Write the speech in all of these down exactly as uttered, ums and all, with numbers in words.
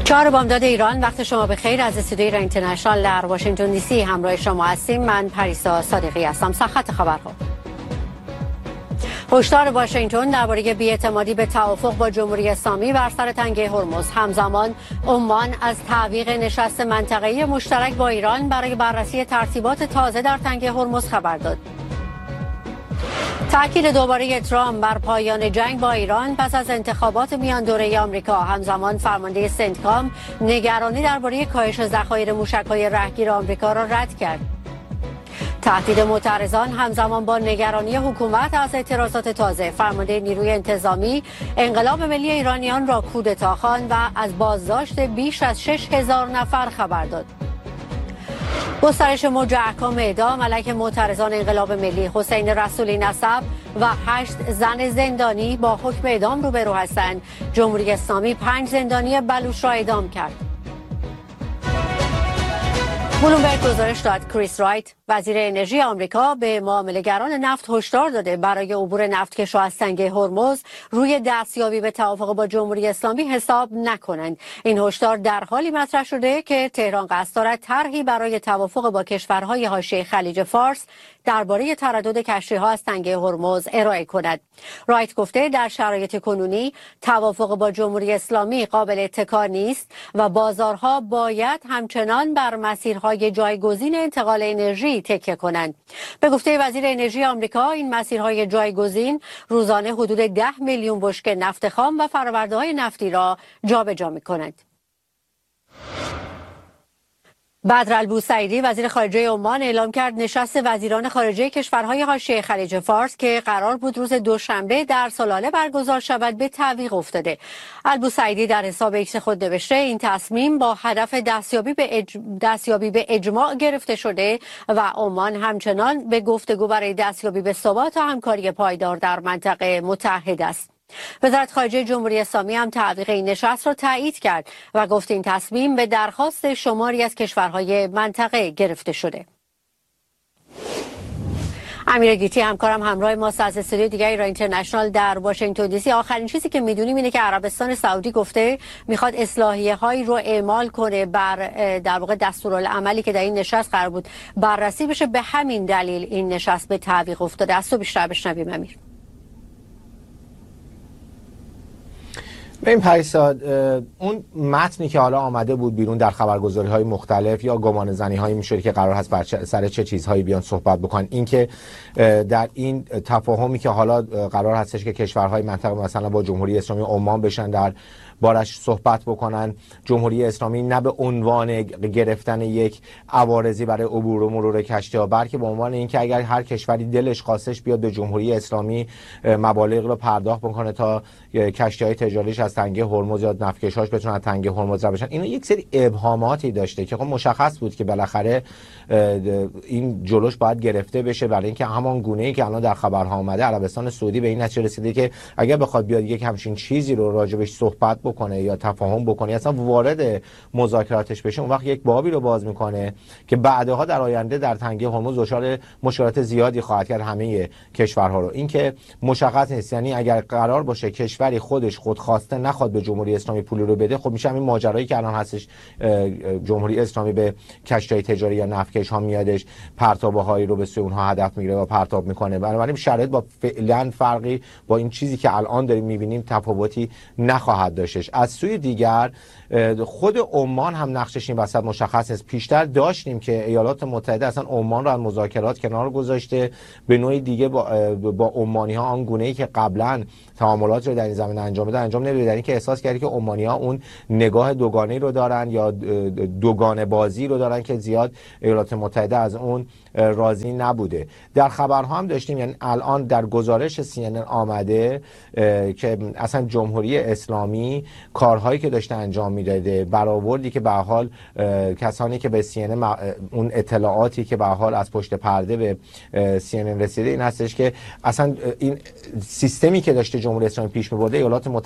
چهار بامداد ایران، وقت شما بخیر. از استودیوی ایران اینترنشنال در واشنگتن دی سی همراه شما هستیم. من پریسا صادقی هستم. سرخط خبرها. هشدار واشنگتن درباره بی‌اعتمادی به توافق با جمهوری اسلامی بر سر تنگه هرمز. همزمان عمان از تعویق نشست منطقه‌ای مشترک با ایران برای بررسی ترتیبات تازه در تنگه هرمز خبر داد. تأکید دوباره ترامپ بر پایان جنگ با ایران پس از انتخابات میان دوره آمریکا. همزمان فرمانده سنتکام نگرانی درباره کاهش ذخایر موشک‌های رهگیر آمریکا را رد کرد. تهدید معترضان همزمان با نگرانی حکومت از اعتراضات تازه. فرمانده نیروی انتظامی انقلاب ملی ایرانیان را کودتا خواند و از بازداشت بیش از شش هزار نفر خبر داد. گسترش موج احکام اعدام علیه معترضان انقلاب ملی. حسین رسولی نسب و هشت زن زندانی با حکم اعدام روبرو هستند. جمهوری اسلامی پنج زندانی بلوچ را اعدام کرد. بلومبرگ گزارش داد کریس رایت وزیر انرژی آمریکا به معامله‌گران نفت هشدار داده برای عبور نفتکش‌ها از تنگه هرمز روی دستیابی به توافق با جمهوری اسلامی حساب نکنند. این هشدار در حالی مطرح شده که تهران قصد دارد طرحی برای توافق با کشورهای حاشیه خلیج فارس درباره تردد کشتی‌ها از تنگه هرمز ارائه کند. رایت گفته در شرایط کنونی توافق با جمهوری اسلامی قابل اتکا نیست و بازارها باید همچنان بر مسیرهای جایگزین انتقال انرژی تکیه کنند. به گفته وزیر انرژی آمریکا این مسیرهای جایگزین روزانه حدود ده میلیون بشکه نفت خام و فرآورده‌های نفتی را جابجا می‌کنند. بدر البوسعیدی وزیر خارجه عمان اعلام کرد نشست وزیران خارجه کشورهای حاشیه خلیج فارس که قرار بود روز دوشنبه در سلاله برگزار شود به تعویق افتاده. البوسعیدی در حساب ایکس خود نوشته این تصمیم با هدف دستیابی به اج... دستیابی به اجماع گرفته شده و عمان همچنان به گفتگو برای دستیابی به ثبات و همکاری پایدار در منطقه متحد است. وزارت خارجه جمهوری اسلامی هم تعویق این نشست را تایید کرد و گفت این تصمیم به درخواست شماری از کشورهای منطقه گرفته شده. امیر گیتی همکارم همراه ماست از استودیو دیگه ایران اینترنشنال در واشنگتن دی سی. آخرین چیزی که میدونیم اینه که عربستان سعودی گفته میخواد اصلاحیه هایی رو اعمال کنه بر در واقع دستورالعملی که در این نشست قرار بود بررسی بشه. به همین دلیل این نشست به تعویق افتاده. از تو بیشتر بشنویم امیر. ببین پریسا، اون متنی که حالا آمده بود بیرون در خبرگزاری های مختلف یا گمان زنی هایی میشد که قرار هست بر سر چه چیزهایی بیان صحبت بکنن، این که در این تفاهمی که حالا قرار هستش که کشورهای منطقه مثلا با جمهوری اسلامی عمان بشن در بارش صحبت بکنن، جمهوری اسلامی نه به عنوان گرفتن یک عوارضی برای عبور و مرور کشتی‌ها، بلکه به عنوان اینکه اگر هر کشوری دلش خواستش بیاد به جمهوری اسلامی مبالغ رو پرداخت بکنه تا کشتی‌های تجاریش از تنگه هرمز یا نفتکش‌هاش بتونن تنگه هرمز رد بشن. اینا یک سری ابهاماتی داشته که خب مشخص بود که بالاخره این جلوش باید گرفته بشه، برای اینکه همان گونه‌ای که الان در خبرها اومده عربستان سعودی به این نتیجه رسیده که اگر بخواد بیاد یک همچین چیزی رو راجبش صحبت بکنه یا تفاهم بکنه، اصلا وارد مذاکراتش بشه، اون وقت یک بابی رو باز میکنه که بعدها در آینده در تنگه هرمز دچار مشکلات زیادی خواهد کرد همه کشورها رو. این که مشخص نیست، یعنی اگر قرار باشه کشوری خودش خودخواسته نخواد به جمهوری اسلامی پول رو بده، خب میشه همین ماجرایی که الان هستش، جمهوری اسلامی به کشتی‌های تجاری یا نفتکش ها میادش پرتابه‌هایی رو به سوی اونها هدف میگیره و پرتاب میکنه. بنابراین شرایط با فعلا فرقی با این چیزی که الان داریم میبینیم تفاوتی نخواهد داشت. از سوی دیگر خود عمان هم نقشش این وسط مشخص است. پیشتر داشتیم که ایالات متحده اصلا عمان رو از مذاکرات کنار گذاشته، به نوعی دیگه با با عمانی ها آن گونه‌ای که قبلا تعاملات رو در این زمینه انجام دادن انجام نمیده، یعنی که احساس کردی که عمانی ها اون نگاه دوگانه‌ای رو دارن یا دوگانه بازی رو دارن که زیاد ایالات متحده از اون راضی نبوده. در خبرها هم داشتیم، یعنی الان در گزارش سی ان ان آمده که اصلا جمهوری اسلامی کارهایی که داشته انجام میداده، برآوردی که به حال کسانی که به سی ان ان اون اطلاعاتی که به حال از پشت پرده به سی ان ان رسیده این هستش که اصلا این سیستمی که داشته جمهوری اسلامی پیش می‌برده ایالات متحده نمی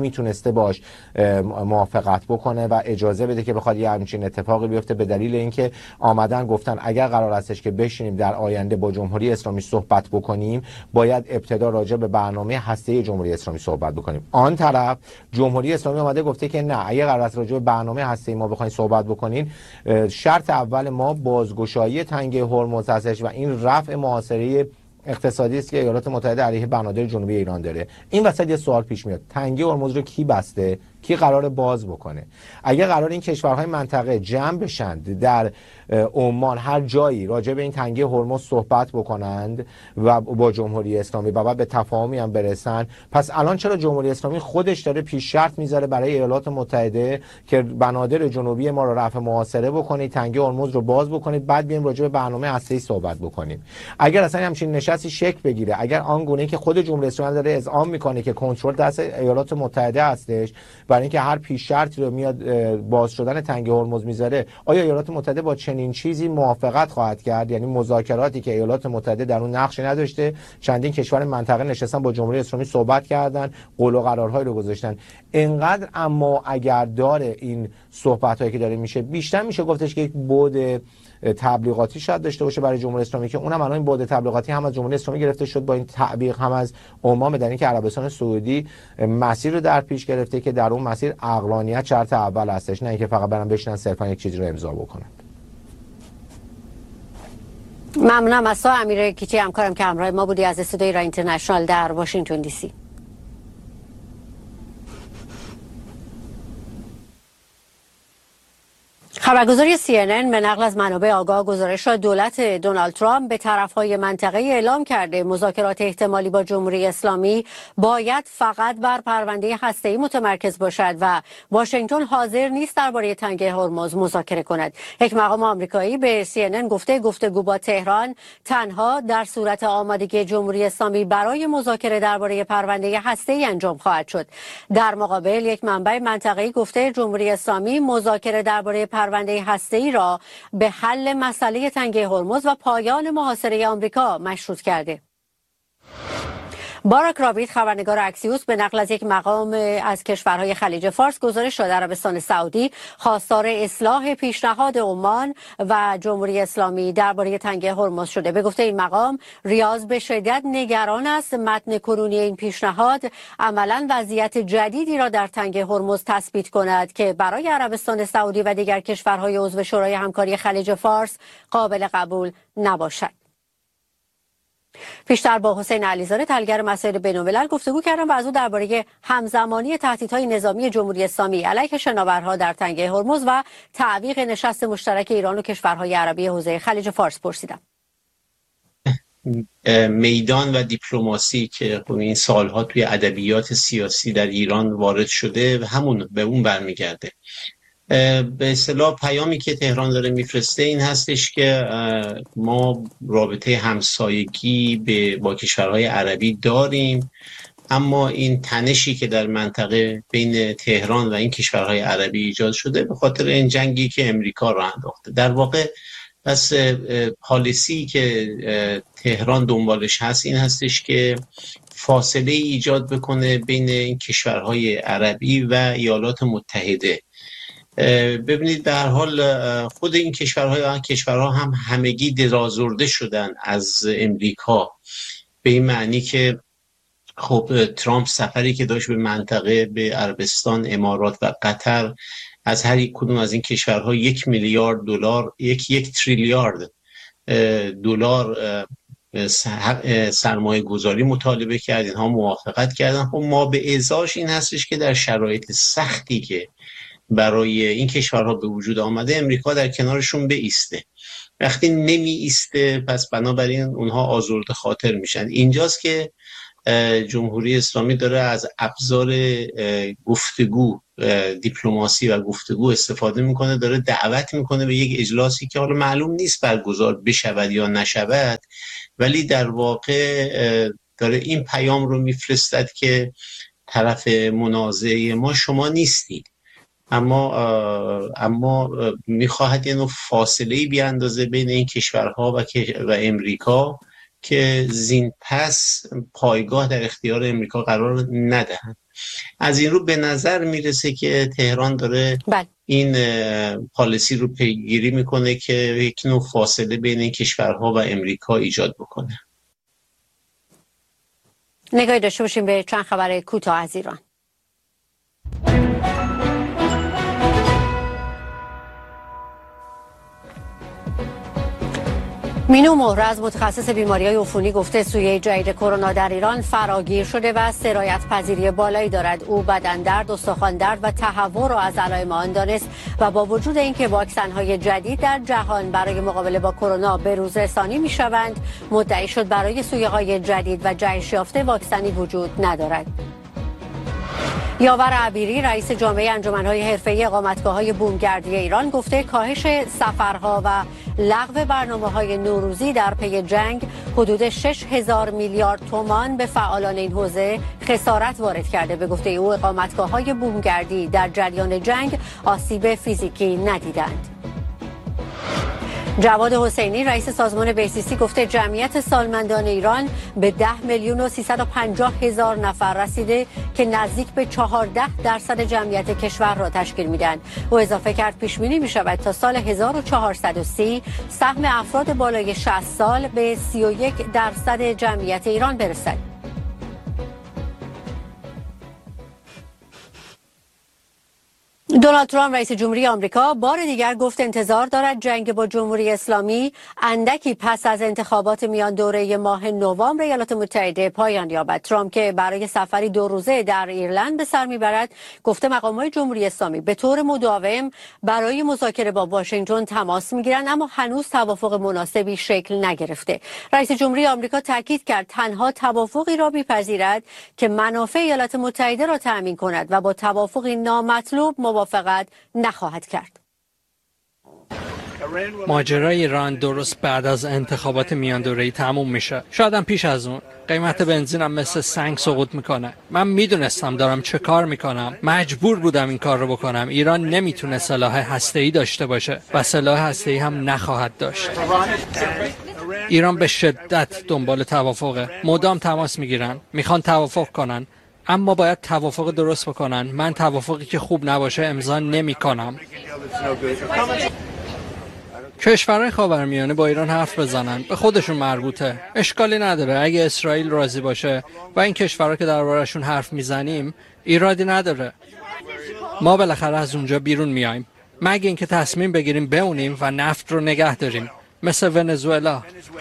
نمیتونسته باش موافقت بکنه و اجازه بده که بخواد یه همچین اتفاقی بیفته، به دلیل اینکه آمدن گفتن اگر قرار هستش که بشینیم در آینده با جمهوری اسلامی صحبت بکنیم باید ابتدا راجع به برنامه هسته‌ای جمهوری اسلامی صحبت بکنیم. آن طرف جمهوری اسلامی اومده گفته که نه، اگر قرار است راجع به برنامه هسته‌ای ما بخواید صحبت بکنین، شرط اول ما بازگشایی تنگه هرمز هستش و این رفع محاصره اقتصادی است که ایالات متحده علیه بنادر جنوبی ایران داره. این وسط یه سوال پیش میاد، تنگه هرمز رو کی بسته؟ کی قرار باز بکنه؟ اگر قرار این کشورهای منطقه جمع بشند در عمان هر جایی راجع به این تنگه هرمز صحبت بکنند و با جمهوری اسلامی و بعد به تفاهمی هم برسن، پس الان چرا جمهوری اسلامی خودش داره پیش شرط میذاره برای ایالات متحده که بنادر جنوبی ما رو رفع محاصره بکنید، تنگه هرمز رو باز بکنید، بعد بیایم راجع به برنامه هسته‌ای صحبت بکنیم؟ اگر اصلا همچین نشستی شکل بگیره، اگر آنگونه که خود جمهوری اسلامی داره اذعان میکنه که کنترل دست ایالات متحده هستش برای اینکه هر پیش شرطی رو میاد باز شدن تنگه هرمز میذاره، آیا ایالات متحده با چنین چیزی موافقت خواهد کرد؟ یعنی مذاکراتی که ایالات متحده در اون نقشی نداشته، چندین کشور منطقه نشستن با جمهوری اسلامی صحبت کردن، قول و قرارهایی رو گذاشتن. اینقدر اما اگر داره این صحبتایی که داره میشه، بیشتر میشه گفتش که یک بعد تبلیغاتی شاید داشته باشه برای جمهوری اسلامی که اونم الان این بعد تبلیغاتی هم از جمهوری اسلامی گرفته شد با این تعبیق هم از عمان، در اینکه عربستان سعودی مسیر رو در پیش گرفته که در اون مسیر عقلانیت شرط اول هستش، نه اینکه فقط برن بشینن صرفا یک چیزی رو امضا بکنن. ممنونم از تو امیر کیچی، همکارم که همراه ما بودی از استودیوی ایران اینترنشنال در واشنگتن دی سی. خبرگزاری سی ان ان به نقل از منابع آگاه گزارش داد دولت دونالد ترامپ به طرفهای منطقه اعلام کرده مذاکرات احتمالی با جمهوری اسلامی باید فقط بر پرونده هسته‌ای متمرکز باشد و واشنگتن حاضر نیست درباره تنگه هرمز مذاکره کند. یک مقام آمریکایی به سی ان ان گفته گفتگو با تهران تنها در صورت آمادگی جمهوری اسلامی برای مذاکره درباره پرونده هسته‌ای انجام خواهد شد. در مقابل یک منبع منطقه‌ای گفته جمهوری اسلامی مذاکره درباره پرونده هسته‌ای را به حل مسئله تنگه هرمز و پایان محاصره آمریکا مشروط کرده. باراک رابید خبرنگار اکسیوس به نقل از یک مقام از کشورهای خلیج فارس گزارش داد عربستان سعودی خواستار اصلاح پیشنهاد عمان و جمهوری اسلامی درباره تنگه هرمز شده. به گفته این مقام ریاض به شدت نگران است متن کنونی این پیشنهاد عملاً وضعیت جدیدی را در تنگه هرمز تثبیت کند که برای عربستان سعودی و دیگر کشورهای عضو شورای همکاری خلیج فارس قابل قبول نباشد. پیشتر با حسین علیزاده تحلیلگر مسائل بین‌الملل گفتگو کردم و از او درباره همزمانی تهدیدهای نظامی جمهوری اسلامی علیه شناورها در تنگه هرمز و تعویق نشست مشترک ایران و کشورهای عربی حوزه خلیج فارس پرسیدم. میدان و دیپلماسی که این سالها توی ادبیات سیاسی در ایران وارد شده و همون به اون برمیگرده. به اصطلاح پیامی که تهران داره میفرسته این هستش که ما رابطه همسایگی به با کشورهای عربی داریم، اما این تنشی که در منطقه بین تهران و این کشورهای عربی ایجاد شده به خاطر این جنگی که امریکا راه انداخته. در واقع پس پالیسی که تهران دنبالش هست این هستش که فاصله ایجاد بکنه بین این کشورهای عربی و ایالات متحده. ببینید به هر حال خود این کشورها کشورها هم همگی درازورده شدن از امریکا، به این معنی که خب ترامپ سفری که داشت به منطقه به عربستان، امارات و قطر از هر یک کدوم از این کشورها یک میلیارد دلار یک یک تریلیارد دلار سرمایه گذاری مطالبه کرد، اینها موافقت کردن. خب ما به ازاش این هستش که در شرایط سختی که برای این کشورها به وجود آمده امریکا در کنارشون بایسته. وقتی نمی ایسته پس بنابراین اونها آزرده خاطر میشن. اینجاست که جمهوری اسلامی داره از ابزار گفتگو، دیپلماسی و گفتگو استفاده میکنه، داره دعوت میکنه به یک اجلاسی که حالا معلوم نیست برگزار بشود یا نشود، ولی در واقع داره این پیام رو میفرستد که طرف منازعه ما شما نیستید، اما اما میخواهد یه نوع فاصله‌ای بیاندازه بین این کشورها و و امریکا که زین پس پایگاه در اختیار امریکا قرار ندهند. از این رو به نظر میرسه که تهران داره بل. این پالیسی رو پیگیری میکنه که یک نوع فاصله بین این کشورها و امریکا ایجاد بکنه. نگاهی داشته باشیم به چند خبر کوتاه از ایران. مینو مهرز متخصص بیماری‌های عفونی گفته سویه جدید کرونا در ایران فراگیر شده و سرایت پذیری بالایی دارد. او بدن درد، استخوان درد و تهوع را از علائم آن دانست و با وجود اینکه واکسن‌های جدید در جهان برای مقابله با کرونا به روز رسانی می‌شوند، مدعی شد برای سویه‌های جدید و جهش یافته واکسنی وجود ندارد. یاور عبیری رئیس جامعه انجمن‌های حرفه‌ای اقامتگاه‌های بومگردی ایران گفته کاهش سفرها و لغو برنامه‌های نوروزی در پی جنگ حدود شش هزار میلیارد تومان به فعالان این حوزه خسارت وارد کرده. به گفته او اقامتگاه‌های بومگردی در جریان جنگ آسیب فیزیکی ندیدند. جواد حسینی رئیس سازمان بهزیستی گفته جمعیت سالمندان ایران به ده میلیون و سیصد و پنجاه هزار نفر رسیده که نزدیک به چهارده درصد جمعیت کشور را تشکیل میدن. او اضافه کرد پیش بینی می شود تا سال هزار و چهارصد و سی سهم افراد بالای شصت سال به سی و یک درصد جمعیت ایران برسد. دونالد ترامپ رئیس جمهوری آمریکا بار دیگر گفت انتظار دارد جنگ با جمهوری اسلامی اندکی پس از انتخابات میان دوره ماه نوامبر ایالات متحده پایان یابد. ترامپ که برای سفری دو روزه در ایرلند به سر میبرد گفته مقامات جمهوری اسلامی به طور مداوم برای مذاکره با واشنگتن تماس میگیرند اما هنوز توافق مناسبی شکل نگرفته. رئیس جمهوری آمریکا تاکید کرد تنها توافقی را میپذیرد که منافع ایالات متحده را تأمین کند و با توافقی نامطلوب موافقت نخواهد کرد. ماجرای ایران درست بعد از انتخابات میان دوره‌ای تموم میشه. شاید هم پیش از اون. قیمت بنزینم مثل سنگ سقوط میکنه. من میدونستم دارم چه کار میکنم. مجبور بودم این کار رو بکنم. ایران نمیتونه سلاح هسته‌ای داشته باشه و سلاح هسته‌ای هم نخواهد داشت. ایران به شدت دنبال توافقه. مدام تماس میگیرن. میخوان توافق کنن. اما باید توافق درست بکنن. من توافقی که خوب نباشه امضا نمی‌کنم. کشورهای خاورمیانه با ایران حرف بزنن، به خودشون مربوطه. اشکالی نداره اگه اسرائیل راضی باشه و این کشورها که درباره‌شون حرف میزنیم ایرادی نداره. ما بالاخره از اونجا بیرون میایم. مگه اینکه تصمیم بگیریم بمونیم و نفت رو نگه داریم مثل ونزوئلا.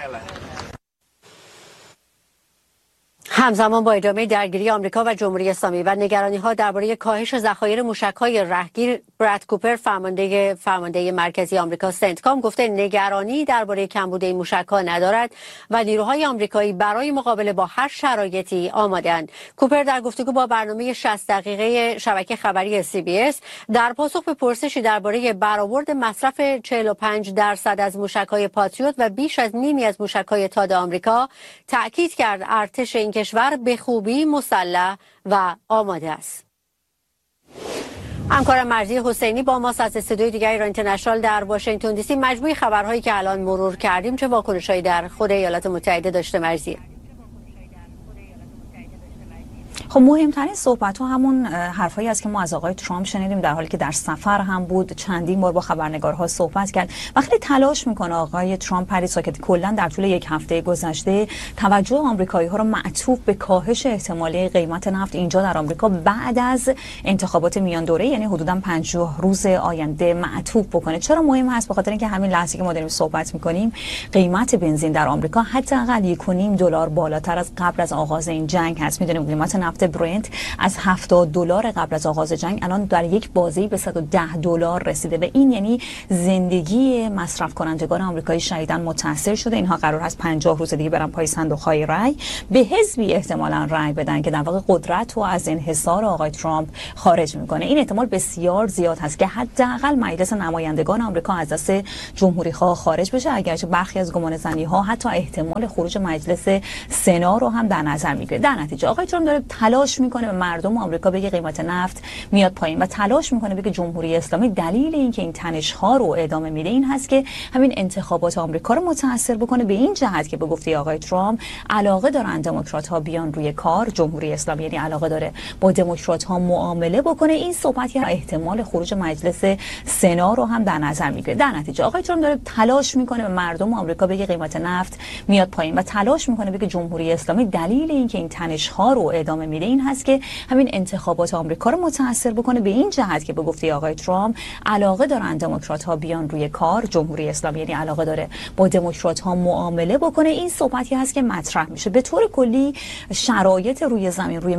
همزمان با ادامه درگیری آمریکا و جمهوری اسلامی و نگرانی‌ها درباره کاهش ذخایر موشک‌های رهگیر، براد کوپر فرمانده فرمانده مرکزی آمریکا سنتکام گفته نگرانی درباره کمبود این موشک‌ها ندارد و نیروهای آمریکایی برای مقابله با هر شرایطی آماده‌اند. کوپر در گفتگو با برنامه شصت دقیقه شبکه خبری سی بی اس در پاسخ به پرسشی درباره برآورد مصرف چهل و پنج درصد از موشک‌های پاتریوت و بیش از نیمی از موشک‌های تاد آمریکا تأکید کرد ارتش این کشور به خوبی مسلح و آماده است. همکارم مرزی حسینی با ماست از استودیوی دیگر ایران اینترنشنال در واشنگتن دی سی. مجموعه خبرهایی که الان مرور کردیم چه واکنش‌هایی در خود ایالات متحده داشته مرزی؟ خب مهمترین صحبت ها همون حرفایی است که ما از آقای ترامپ شنیدیم در حالی که در سفر هم بود. چندین بار با خبرنگارها صحبت کرد و خیلی تلاش میکنه آقای ترامپ پریسا که کلا در طول یک هفته گذشته توجه آمریکایی ها رو معطوف به کاهش احتمالی قیمت نفت اینجا در آمریکا بعد از انتخابات میان دوره، یعنی حدوداً پنجاه روز آینده معطوف بکنه. چرا مهم هست؟ به خاطر اینکه همین لحظه که ما داریم صحبت میکنیم قیمت بنزین در آمریکا حداقل یک و نیم دلار بالاتر از قبل از آغاز این جنگ هست. میدونیم قیمت نفت برنت از هفتاد دلار قبل از آغاز جنگ الان در یک بازی به صد و ده دلار رسیده و این یعنی زندگی مصرف کنندگان آمریکایی شدیداً متاثر شده. اینها قرار هست پنجاه روز دیگه برن پای صندوق‌های رای، به حزبی احتمالاً رای بدن که در واقع قدرت رو از انحصار آقای ترامپ خارج میکنه. این احتمال بسیار زیاد هست که حداقل مجلس نمایندگان آمریکا از دست جمهوری‌خواه خارج بشه، اگرچه برخی از گمانه‌زنی‌ها حتی احتمال خروج مجلس سنا رو هم در نظر میگیره. در نتیجه آقای ترامپ داره تلاش میکنه به مردم آمریکا بگه قیمت نفت میاد پایین و تلاش میکنه بگه جمهوری اسلامی دلیل اینکه این تنش ها رو ادامه میده این هست که همین انتخابات آمریکا رو متاثر بکنه، به این جهت که به گفته آقای ترامپ علاقه دارن دموکرات ها بیان روی کار. جمهوری اسلامی یعنی علاقه داره با دموکرات ها معامله بکنه. این صحبتی احتمال خروج مجلس سنا رو هم در نظر میگیره. در نتیجه آقای ترامپ داره تلاش میکنه به مردم آمریکا بگه قیمت نفت میاد پایین و تلاش میکنه بگه جمهوری اسلامی دلیل اینکه این تنش ها رو ادامه میده این هست که همین انتخابات آمریکا رو متاثر بکنه، به این جهت که به گفته آقای ترامپ علاقه دارن دموکرات ها بیان روی کار. جمهوری اسلامی یعنی علاقه داره با دموکرات ها معامله بکنه. این صحبتی هست که مطرح میشه. به طور کلی شرایط روی زمین روی